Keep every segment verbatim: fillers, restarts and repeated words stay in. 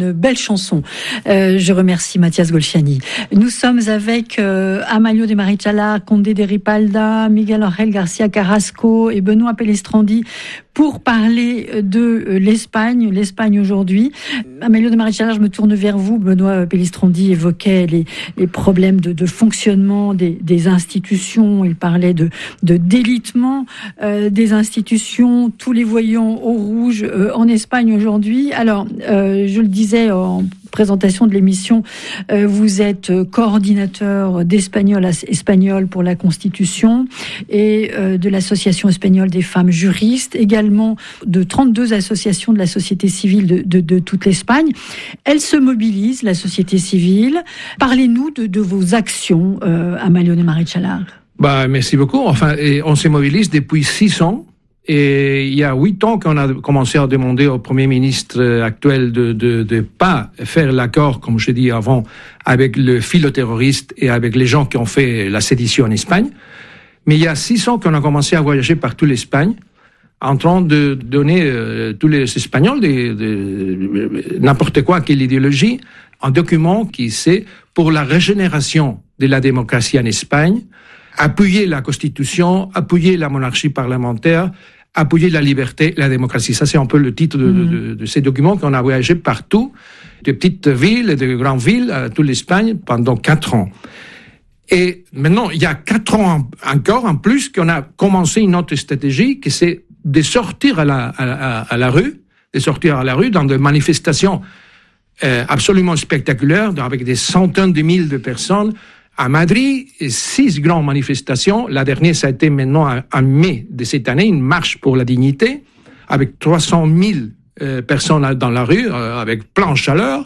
une belle chanson. Euh, je remercie Mathias Golciani. Nous sommes avec euh, Amalio de Marichalar, Condé de Ripalda, Miguel Ángel García Carrasco et Benoît Pellistrandi pour parler de l'Espagne, l'Espagne aujourd'hui. Amalio de Marichalar, je me tourne vers vous. Benoît Pellistrandi évoquait les, les problèmes de, de fonctionnement des, des institutions. Il parlait de, de délitement euh, des institutions, tous les voyants au rouge euh, en Espagne aujourd'hui. Alors, euh, je le disais en présentation de l'émission, euh, vous êtes coordinateur d'Espagnol Espagnol pour la Constitution et euh, de l'Association espagnole des femmes juristes, également de trente-deux associations de la société civile de, de, de toute l'Espagne. Elle se mobilise, la société civile. Parlez-nous de, de vos actions, euh, Amalio de Marichalar. Bah, merci beaucoup. Enfin, et on se mobilise depuis six ans. Et il y a huit ans qu'on a commencé à demander au Premier ministre actuel de de de pas faire l'accord, comme je dis avant, avec le philo-terroriste et avec les gens qui ont fait la sédition en Espagne. Mais il y a six ans qu'on a commencé à voyager par toute l'Espagne, en train de donner euh, tous les Espagnols des, de, n'importe quoi, quelle idéologie, un document qui c'est pour la régénération de la démocratie en Espagne, appuyer la Constitution, appuyer la monarchie parlementaire, appuyer la liberté, la démocratie. Ça, c'est un peu le titre de, mmh. de, de ces documents qu'on a voyagé partout, de petites villes et de grandes villes, à toute l'Espagne, pendant quatre ans. Et maintenant, il y a quatre ans encore, en plus, qu'on a commencé une autre stratégie, qui c'est de sortir à la, à, à la rue, de sortir à la rue dans des manifestations euh, absolument spectaculaires, avec des centaines de milliers de personnes. À Madrid, six grandes manifestations. La dernière, ça a été maintenant en mai de cette année, une marche pour la dignité, avec trois cent mille euh, personnes dans la rue, euh, avec plein de chaleur.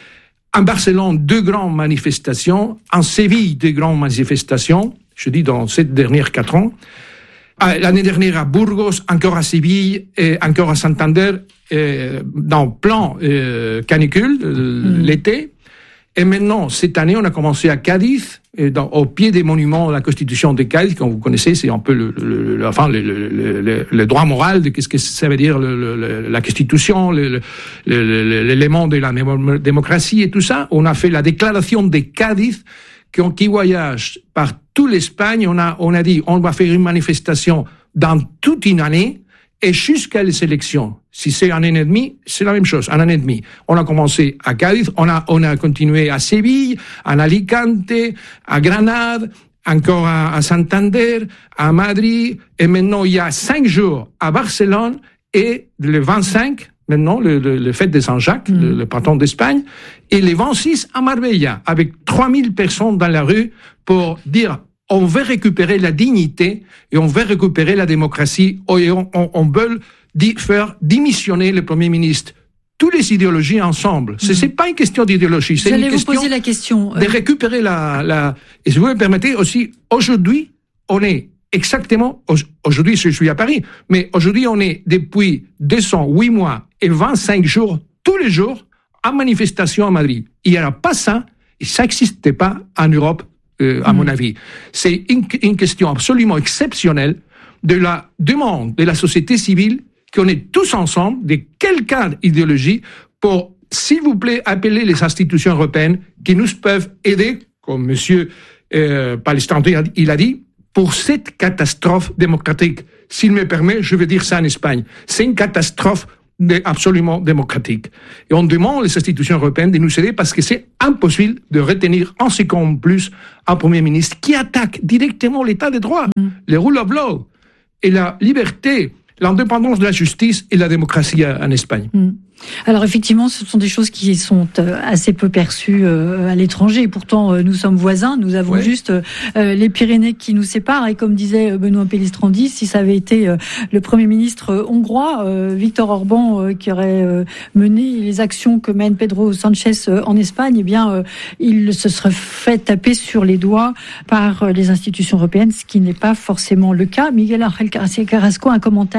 En Barcelone, deux grandes manifestations. En Séville, deux grandes manifestations. Je dis dans ces dernières quatre ans. L'année dernière à Burgos, encore à Séville, et encore à Santander, euh, dans plein euh, canicule, euh, mmh. l'été. Et maintenant, cette année, on a commencé à Cadiz, et dans, au pied des monuments de la Constitution de Cadiz, comme vous connaissez, c'est un peu le, le, le, enfin, le, le, le, le droit moral de qu'est-ce que ça veut dire le, le, la Constitution, le, le, l'élément de la démocratie et tout ça. On a fait la déclaration de Cadiz, qui, qui voyage par toute l'Espagne. On a, on a dit, on va faire une manifestation dans toute une année, et jusqu'à les élections. Si c'est un an et demi, c'est la même chose, un an et demi. On a commencé à Cadiz, on a, on a continué à Séville, à Alicante, à Granade, encore à, à Santander, à Madrid, et maintenant il y a cinq jours à Barcelone, et le vingt-cinq, maintenant, le, le, le fête de Saint-Jacques, mmh. le, le patron d'Espagne, et le vingt-six à Marbella, avec trois mille personnes dans la rue pour dire on veut récupérer la dignité et on veut récupérer la démocratie et on, on, on veut di- faire démissionner le Premier ministre. Toutes les idéologies ensemble. Ce n'est mmh. pas une question d'idéologie, c'est une question, poser la question de récupérer la, la... Et si vous me permettez aussi, aujourd'hui, on est exactement... Aujourd'hui, je suis à Paris, mais aujourd'hui, on est depuis deux cent huit mois et vingt-cinq jours, tous les jours, en manifestation à Madrid. Il n'y aura pas ça, et ça n'existait pas en Europe, Euh, à mmh. mon avis. C'est une, une question absolument exceptionnelle de la demande de la société civile qu'on est tous ensemble, de quelqu'un d'idéologie, pour, s'il vous plaît, appeler les institutions européennes qui nous peuvent aider, comme monsieur euh, Pellistrandi il a dit, pour cette catastrophe démocratique. S'il me permet, je vais dire ça en Espagne. C'est une catastrophe absolument démocratique. Et on demande aux institutions européennes de nous aider parce que c'est impossible de retenir en seconde plus un Premier ministre qui attaque directement l'état de droit, mmh. le rule of law et la liberté, l'indépendance de la justice et la démocratie en Espagne. Mmh. Alors effectivement, ce sont des choses qui sont assez peu perçues à l'étranger. Et pourtant, nous sommes voisins. Nous avons ouais. juste les Pyrénées qui nous séparent. Et comme disait Benoît Pellistrandi, si ça avait été le Premier ministre hongrois, Viktor Orban, qui aurait mené les actions que mène Pedro Sanchez en Espagne, eh bien, il se serait fait taper sur les doigts par les institutions européennes, ce qui n'est pas forcément le cas. Miguel Ángel García Carrasco, un commentaire ?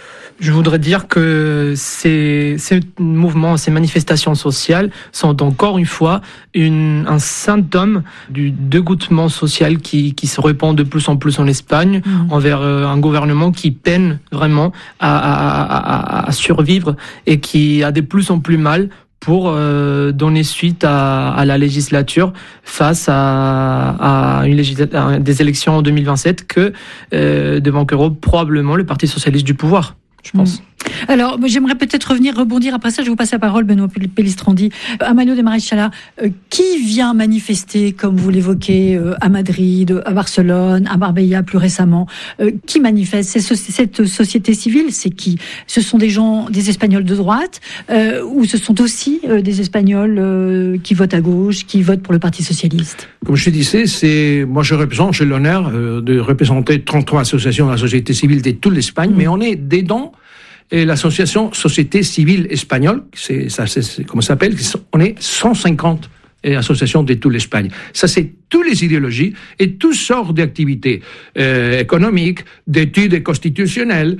Je voudrais dire que ces, ces mouvements, ces manifestations sociales sont encore une fois une, un symptôme du dégoûtement social qui, qui se répand de plus en plus en Espagne mmh. envers un gouvernement qui peine vraiment à, à, à, à survivre et qui a de plus en plus mal pour euh, donner suite à, à la législature face à, à, une législa- à des élections en deux mille vingt-sept que euh, débanqueront probablement le Parti socialiste du pouvoir, je pense. Mmh. Alors, j'aimerais peut-être revenir, rebondir. Après ça, je vous passe la parole, Benoît Pellistrandi. Amalio de Marichalar, euh, qui vient manifester, comme vous l'évoquez, euh, à Madrid, à Barcelone, à Marbella plus récemment? euh, Qui manifeste? C'est, cette société civile, c'est qui? Ce sont des gens, des Espagnols de droite, euh, ou ce sont aussi euh, des Espagnols euh, qui votent à gauche, qui votent pour le Parti socialiste? Comme je disais, c'est, moi je représente, j'ai l'honneur euh, de représenter trente-trois associations de la société civile de toute l'Espagne, mmh. mais on est dedans. Et l'association Société Civile Espagnole, c'est, ça, c'est, c'est, comment ça s'appelle? On est cent cinquante associations de toute l'Espagne. Ça, c'est toutes les idéologies et toutes sortes d'activités euh, économiques, d'études constitutionnelles,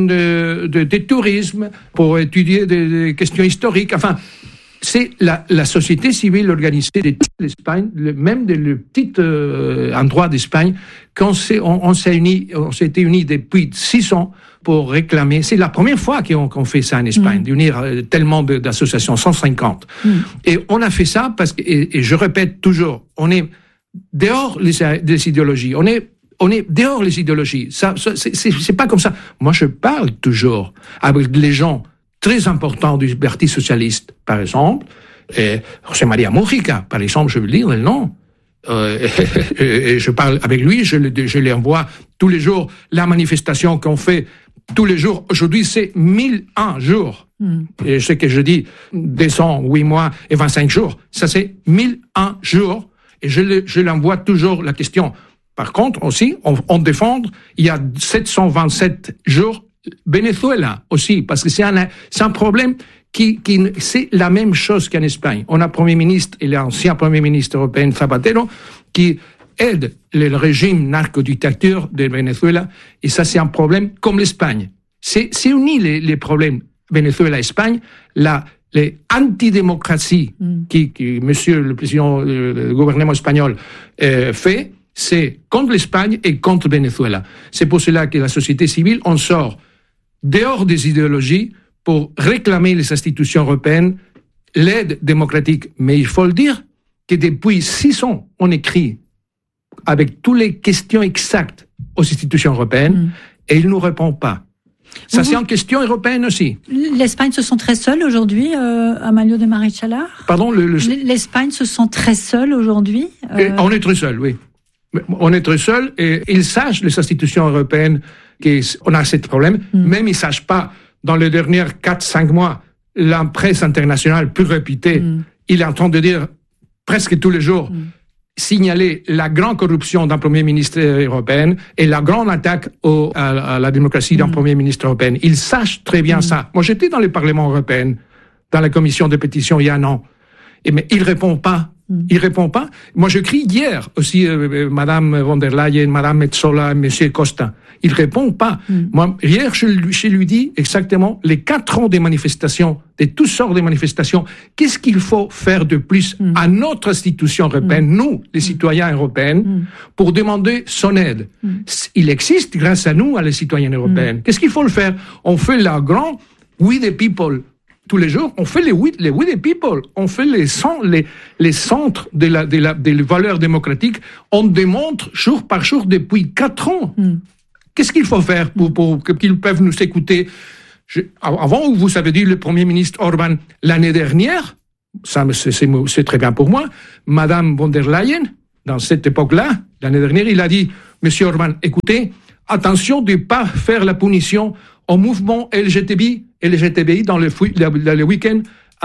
de, de, de tourisme, pour étudier des, des questions historiques. Enfin, c'est la, la société civile organisée de toute l'Espagne, le, même de le petit euh, endroit d'Espagne, qu'on s'est, on, on s'est unis, on s'est unis depuis six ans pour réclamer. C'est la première fois qu'on, qu'on fait ça en Espagne, mmh. d'unir euh, tellement de, d'associations, cent cinquante. Mmh. Et on a fait ça parce que, et, et je répète toujours, on est dehors les, des idéologies, on est on est dehors les idéologies. Ça, ça c'est, c'est, c'est pas comme ça. Moi, je parle toujours avec les gens très important du Parti socialiste, par exemple, et José María Mujica, par exemple, je veux dire le nom. Euh, et, et, et je parle avec lui, je, je lui envoie tous les jours la manifestation qu'on fait tous les jours. Aujourd'hui, c'est mille un jours. Mm. Et ce que je dis, deux cents huit mois et vingt-cinq jours, ça c'est mille un jours. Et je, le, je l'envoie toujours la question. Par contre, aussi, on, on défend, il y a sept cent vingt-sept jours, Venezuela aussi, parce que c'est un, c'est un problème qui, qui, c'est la même chose qu'en Espagne. On a un Premier ministre, et l'ancien Premier ministre européen Zapatero, qui aide le régime narco-dictature de Venezuela, et ça c'est un problème comme l'Espagne. C'est, c'est uni les, les problèmes Venezuela-Espagne, la, les antidémocraties mm. qui, qui monsieur le président du gouvernement espagnol euh, fait, c'est contre l'Espagne et contre Venezuela. C'est pour cela que la société civile, on sort dehors des idéologies pour réclamer les institutions européennes, l'aide démocratique. Mais il faut le dire que depuis six ans, on écrit avec toutes les questions exactes aux institutions européennes mmh. et ils ne nous répondent pas. Ça, vous, c'est en question européenne aussi. L'Espagne se sent très seule aujourd'hui, euh, Amalio de Marichalar? Pardon le, le... L'Espagne se sent très seule aujourd'hui euh... On est très seul, oui. On est très seul et ils sachent, les institutions européennes, qu'on a ce problème. Mm. Même ils ne sachent pas, dans les derniers quatre cinq mois, la presse internationale plus réputée, mm. il est en train de dire presque tous les jours, mm. signaler la grande corruption d'un Premier ministre européen et la grande attaque au, à, à la démocratie d'un mm. Premier ministre européen. Ils sachent très bien mm. ça. Moi, j'étais dans le Parlement européen, dans la commission de pétitions il y a un an, et, mais ils ne répondent pas. Il répond pas. Moi, je crie hier aussi, euh, Madame von der Leyen, Madame Metsola, Monsieur Costa. Il répond pas. Mm. Moi, hier, je, je lui dis exactement les quatre ans des manifestations, de toutes sortes de manifestations. Qu'est-ce qu'il faut faire de plus mm. à notre institution européenne, mm. nous, les citoyens européens, mm. pour demander son aide? Mm. Il existe grâce à nous, à les citoyens européens. Mm. Qu'est-ce qu'il faut le faire? On fait la grande We the People. Tous les jours, on fait les we, les we the people, on fait les, les, les centres de la, de la, des valeurs démocratiques, on démontre jour par jour depuis quatre ans. Mm. Qu'est-ce qu'il faut faire pour, pour qu'ils peuvent nous écouter? Je, avant, vous avez dit le Premier ministre Orban l'année dernière, ça c'est, c'est, c'est très bien pour moi, Madame von der Leyen, dans cette époque-là, l'année dernière, il a dit, Monsieur Orban, écoutez, attention de ne pas faire la punition au mouvement L G T B, L G T B I dans le, le week-end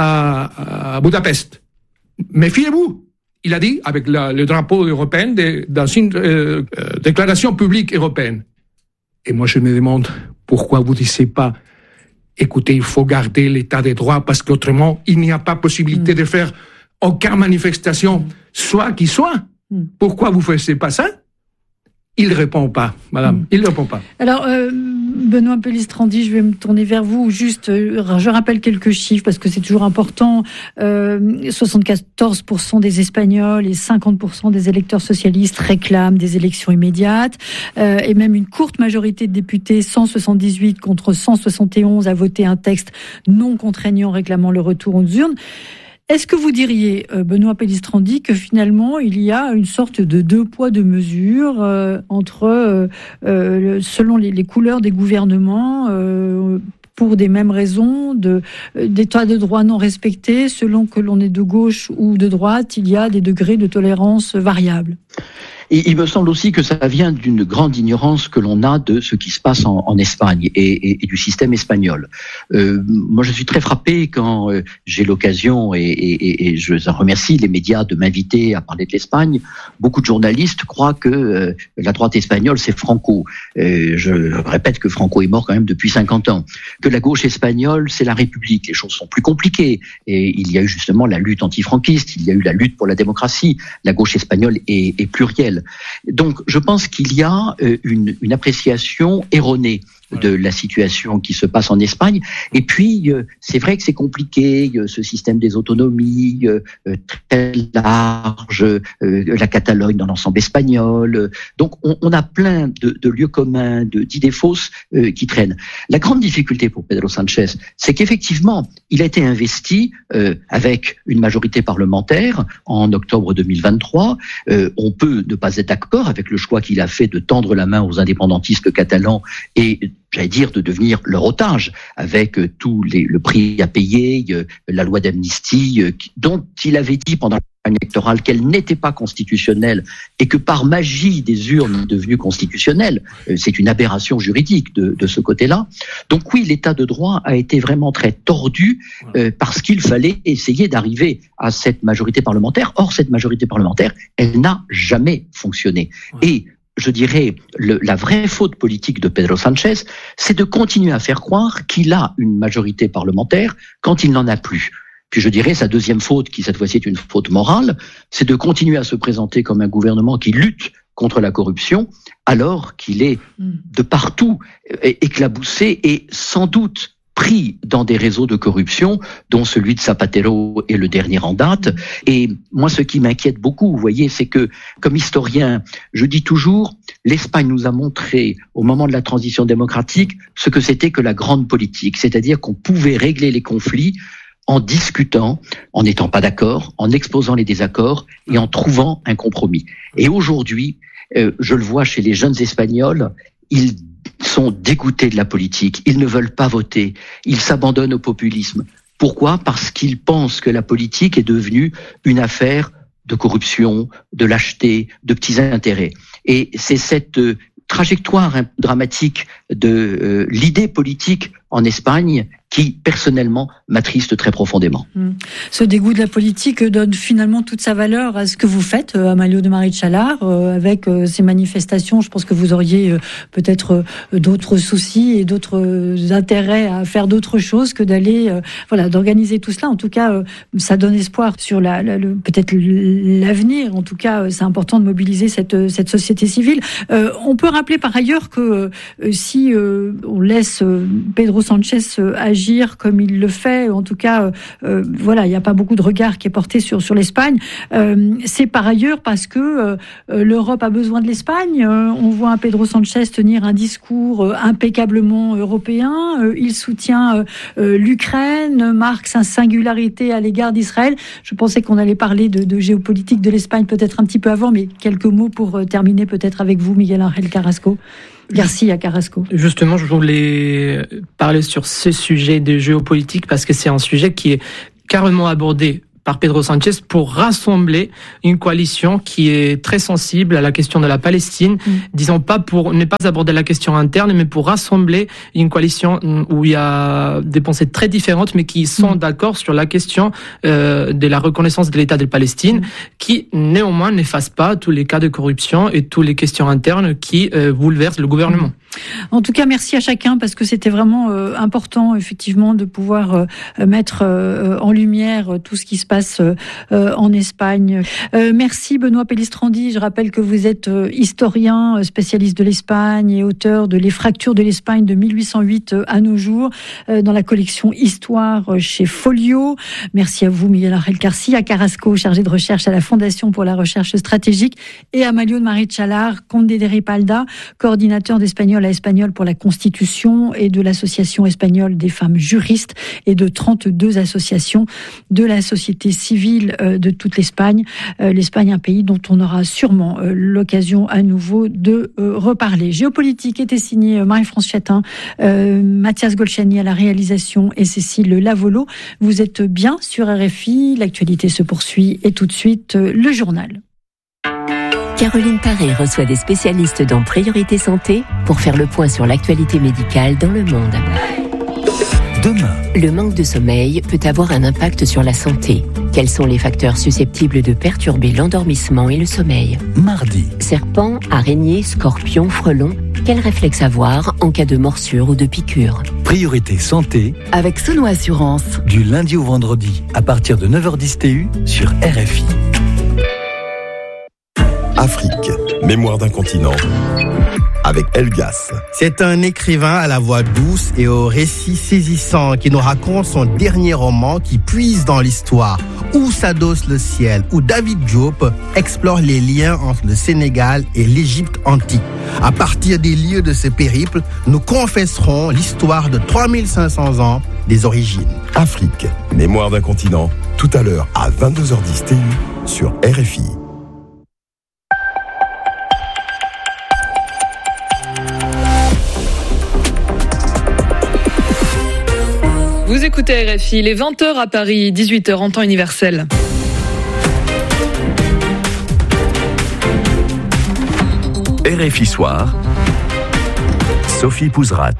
à, à Budapest. Méfiez-vous, il a dit, avec la, le drapeau européen de, dans une euh, euh, déclaration publique européenne. Et moi, je me demande pourquoi vous ne dites pas, écoutez, il faut garder l'état des droits parce qu'autrement, il n'y a pas possibilité mmh. de faire aucune manifestation, soit qui soit. Mmh. Pourquoi vous ne faites pas ça? il ne répond pas, madame, mmh. il ne répond pas. Alors, euh, Benoît Pellistrandi, je vais me tourner vers vous. Juste, euh, je rappelle quelques chiffres parce que c'est toujours important. Euh, soixante-quatorze pour cent des Espagnols et cinquante pour cent des électeurs socialistes réclament des élections immédiates. Euh, et même une courte majorité de députés, cent soixante-dix-huit contre cent soixante et onze, a voté un texte non contraignant réclamant le retour aux urnes. Est-ce que vous diriez, Benoît Pellistrandi, que finalement il y a une sorte de deux poids deux mesures euh, entre, euh, euh, selon les, les couleurs des gouvernements, euh, pour des mêmes raisons, de, d'état de droit non respecté, selon que l'on est de gauche ou de droite, il y a des degrés de tolérance variables? Et il me semble aussi que ça vient d'une grande ignorance que l'on a de ce qui se passe en, en Espagne et, et, et du système espagnol. Euh, moi, je suis très frappé quand euh, j'ai l'occasion, et, et, et je remercie les médias de m'inviter à parler de l'Espagne. Beaucoup de journalistes croient que euh, la droite espagnole, c'est Franco. Euh, je répète que Franco est mort quand même depuis cinquante ans. Que la gauche espagnole, c'est la République. Les choses sont plus compliquées. Et il y a eu justement la lutte antifranquiste, il y a eu la lutte pour la démocratie. La gauche espagnole est, est plurielle. Donc, je pense qu'il y a une, une appréciation erronée de la situation qui se passe en Espagne. Et puis, c'est vrai que c'est compliqué, ce système des autonomies très large, la Catalogne dans l'ensemble espagnol. Donc, on, on a plein de, de lieux communs, de, d'idées fausses qui traînent. La grande difficulté pour Pedro Sánchez, c'est qu'effectivement, il a été investi euh, avec une majorité parlementaire en octobre deux mille vingt-trois. Euh, on peut ne pas être d'accord avec le choix qu'il a fait de tendre la main aux indépendantistes catalans et j'allais dire, de devenir leur otage, avec euh, tout les, le prix à payer, euh, la loi d'amnistie, euh, dont il avait dit pendant la campagne électorale qu'elle n'était pas constitutionnelle et que par magie des urnes devenues constitutionnelles, euh, c'est une aberration juridique de, de ce côté-là. Donc oui, l'état de droit a été vraiment très tordu euh, parce qu'il fallait essayer d'arriver à cette majorité parlementaire. Or, cette majorité parlementaire, elle n'a jamais fonctionné. Et je dirais, le, la vraie faute politique de Pedro Sánchez, c'est de continuer à faire croire qu'il a une majorité parlementaire quand il n'en a plus. Puis je dirais, sa deuxième faute, qui cette fois-ci est une faute morale, c'est de continuer à se présenter comme un gouvernement qui lutte contre la corruption, alors qu'il est de partout éclaboussé et sans doute pris dans des réseaux de corruption, dont celui de Zapatero est le dernier en date. Et moi, ce qui m'inquiète beaucoup, vous voyez, c'est que, comme historien, je dis toujours, l'Espagne nous a montré, au moment de la transition démocratique, ce que c'était que la grande politique, c'est-à-dire qu'on pouvait régler les conflits en discutant, en n'étant pas d'accord, en exposant les désaccords et en trouvant un compromis. Et aujourd'hui, euh, je le vois chez les jeunes Espagnols, ils sont dégoûtés de la politique, ils ne veulent pas voter, ils s'abandonnent au populisme. Pourquoi ? Parce qu'ils pensent que la politique est devenue une affaire de corruption, de lâcheté, de petits intérêts. Et c'est cette euh, trajectoire hein, dramatique de euh, l'idée politique en Espagne qui, personnellement, m'attriste très profondément. Ce dégoût de la politique donne finalement toute sa valeur à ce que vous faites, Amalio de Marichalar, avec ces manifestations. Je pense que vous auriez peut-être d'autres soucis et d'autres intérêts à faire d'autres choses que d'aller, voilà, d'organiser tout cela. En tout cas, ça donne espoir sur la, la, le, peut-être l'avenir. En tout cas, c'est important de mobiliser cette, cette société civile. Euh, on peut rappeler par ailleurs que euh, si euh, on laisse euh, Pedro Sánchez agir comme il le fait, en tout cas, euh, voilà, il n'y a pas beaucoup de regard qui est porté sur sur l'Espagne. Euh, c'est par ailleurs parce que euh, l'Europe a besoin de l'Espagne. Euh, on voit un Pedro Sánchez tenir un discours euh, impeccablement européen. Euh, il soutient euh, l'Ukraine, marque sa singularité à l'égard d'Israël. Je pensais qu'on allait parler de, de géopolitique de l'Espagne peut-être un petit peu avant, mais quelques mots pour euh, terminer peut-être avec vous, Miguel Ángel Carrasco. Garcia Carrasco. Justement, je voulais parler sur ce sujet de géopolitique parce que c'est un sujet qui est carrément abordé par Pedro Sánchez pour rassembler une coalition qui est très sensible à la question de la Palestine, mmh. disons pas pour ne pas aborder la question interne, mais pour rassembler une coalition où il y a des pensées très différentes, mais qui sont mmh. d'accord sur la question euh, de la reconnaissance de l'État de Palestine, mmh. qui néanmoins n'efface pas tous les cas de corruption et toutes les questions internes qui euh, bouleversent le gouvernement. Mmh. En tout cas, merci à chacun parce que c'était vraiment euh, important, effectivement, de pouvoir euh, mettre euh, en lumière tout ce qui se passe euh, en Espagne. Euh, merci Benoît Pellistrandi. Je rappelle que vous êtes euh, historien, spécialiste de l'Espagne et auteur de Les fractures de l'Espagne de mille huit cent huit à nos jours euh, dans la collection Histoire chez Folio. Merci à vous, Miguel Ángel García Carrasco, chargé de recherche à la Fondation pour la recherche stratégique, et à Amalio de Marichalar, Conde de Ripalda, coordinateur d'Espagnol à Espagnol pour la Constitution et de l'Association espagnole des femmes juristes et de trente-deux associations de la société civile de toute l'Espagne. L'Espagne, un pays dont on aura sûrement l'occasion à nouveau de reparler. Géopolitique était signé Marie-France Chatin, euh, Mathias Golchani à la réalisation et Cécile Lavolo. Vous êtes bien sur R F I, l'actualité se poursuit et tout de suite le journal. Caroline Paré reçoit des spécialistes dans Priorité Santé pour faire le point sur l'actualité médicale dans le monde. Demain, le manque de sommeil peut avoir un impact sur la santé. Quels sont les facteurs susceptibles de perturber l'endormissement et le sommeil? Mardi, serpents, araignées, scorpions, frelons, quels réflexes avoir en cas de morsure ou de piqûre? Priorité Santé avec Sono Assurance. Du lundi au vendredi à partir de neuf heures dix T U sur R F I. Afrique, mémoire d'un continent, avec Elgas. C'est un écrivain à la voix douce et au récit saisissant qui nous raconte son dernier roman qui puise dans l'histoire. Où s'adosse le ciel, où David Diop explore les liens entre le Sénégal et l'Égypte antique. À partir des lieux de ce périple, nous confesserons l'histoire de trois mille cinq cents ans des origines. Afrique, mémoire d'un continent, tout à l'heure à vingt-deux heures dix T U sur R F I. Vous écoutez R F I, il est vingt heures à Paris, dix-huit heures en temps universel. R F I Soir, Sophie Pouzrat.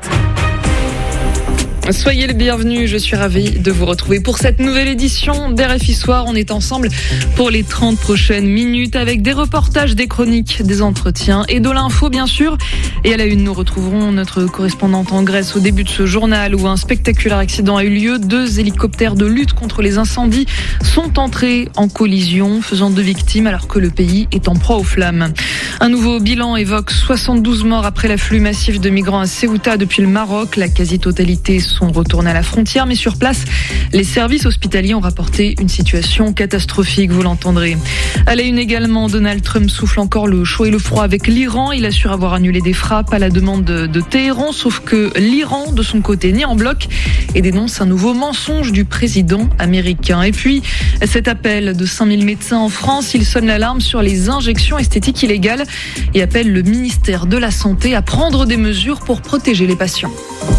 Soyez les bienvenus, je suis ravie de vous retrouver pour cette nouvelle édition d'R F I Soir. On est ensemble pour les trente prochaines minutes avec des reportages, des chroniques, des entretiens et de l'info bien sûr. Et à la une, nous retrouverons notre correspondante en Grèce au début de ce journal où un spectaculaire accident a eu lieu. Deux hélicoptères de lutte contre les incendies sont entrés en collision, faisant deux victimes alors que le pays est en proie aux flammes. Un nouveau bilan évoque soixante-douze morts après l'afflux massif de migrants à Ceuta depuis le Maroc. La quasi-totalité sont retournés à la frontière, mais sur place, les services hospitaliers ont rapporté une situation catastrophique, vous l'entendrez. À la une également, Donald Trump souffle encore le chaud et le froid avec l'Iran. Il assure avoir annulé des frappes à la demande de, de Téhéran, sauf que l'Iran, de son côté, nie en bloc et dénonce un nouveau mensonge du président américain. Et puis, cet appel de cinq mille médecins en France, il sonne l'alarme sur les injections esthétiques illégales et appelle le ministère de la Santé à prendre des mesures pour protéger les patients.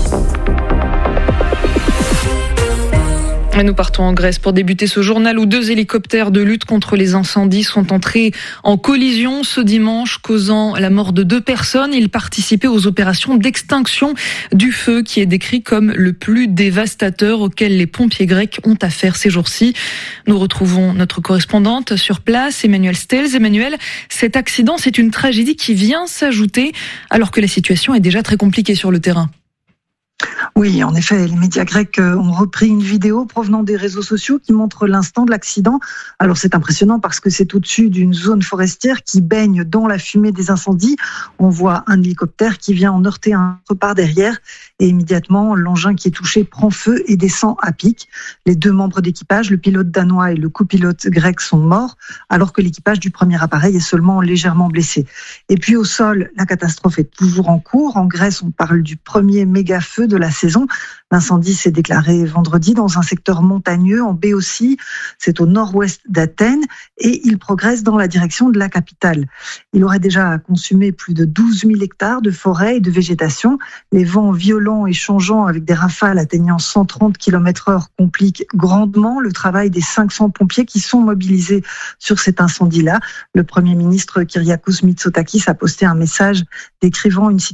Et nous partons en Grèce pour débuter ce journal où deux hélicoptères de lutte contre les incendies sont entrés en collision ce dimanche, causant la mort de deux personnes. Ils participaient aux opérations d'extinction du feu qui est décrit comme le plus dévastateur auquel les pompiers grecs ont affaire ces jours-ci. Nous retrouvons notre correspondante sur place, Emmanuel Stels. Emmanuel, cet accident, c'est une tragédie qui vient s'ajouter alors que la situation est déjà très compliquée sur le terrain. Oui, en effet, les médias grecs ont repris une vidéo provenant des réseaux sociaux qui montre l'instant de l'accident. Alors c'est impressionnant parce que c'est au-dessus d'une zone forestière qui baigne dans la fumée des incendies. On voit un hélicoptère qui vient en heurter un autre par derrière et immédiatement l'engin qui est touché prend feu et descend à pic. Les deux membres d'équipage, le pilote danois et le copilote grec, sont morts alors que l'équipage du premier appareil est seulement légèrement blessé. Et puis au sol, la catastrophe est toujours en cours. En Grèce, on parle du premier méga feu de la saison. L'incendie s'est déclaré vendredi dans un secteur montagneux en Béotie, c'est au nord-ouest d'Athènes, et il progresse dans la direction de la capitale. Il aurait déjà consumé plus de douze mille hectares de forêt et de végétation. Les vents violents et changeants avec des rafales atteignant cent trente kilomètres heure compliquent grandement le travail des cinq cents pompiers qui sont mobilisés sur cet incendie-là. Le Premier ministre Kyriakos Mitsotakis a posté un message décrivant une situation